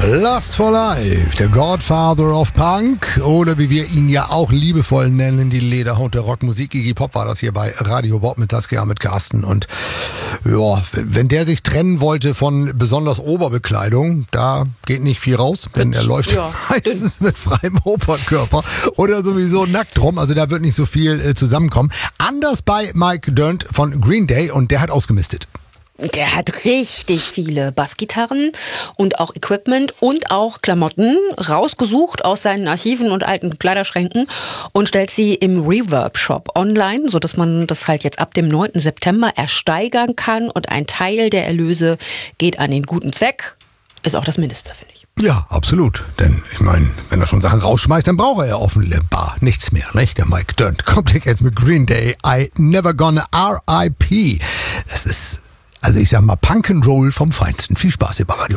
Lust for Life, der Godfather of Punk oder wie wir ihn ja auch liebevoll nennen, die Lederhaut der Rockmusik. Iggy Pop war das hier bei Radio Bob mit Saskia, mit Carsten. Und ja, wenn der sich trennen wollte von besonders Oberbekleidung, da geht nicht viel raus, denn er läuft meistens mit freiem Oberkörper oder sowieso nackt rum. Also da wird nicht so viel zusammenkommen. Anders bei Mike Dirnt von Green Day, und der hat ausgemistet. Der hat richtig viele Bassgitarren und auch Equipment und auch Klamotten rausgesucht aus seinen Archiven und alten Kleiderschränken und stellt sie im Reverb-Shop online, sodass man das halt jetzt ab dem 9. September ersteigern kann, und ein Teil der Erlöse geht an den guten Zweck. Ist auch das Mindeste, finde ich. Ja, absolut. Denn ich meine, wenn er schon Sachen rausschmeißt, dann braucht er ja offenbar nichts mehr, nicht? Der Mike Dirnt kommt jetzt mit Green Day, I Never Gonna R.I.P. Das ist, also ich sag mal, Punk'n'Roll vom Feinsten. Viel Spaß hier bei Radio.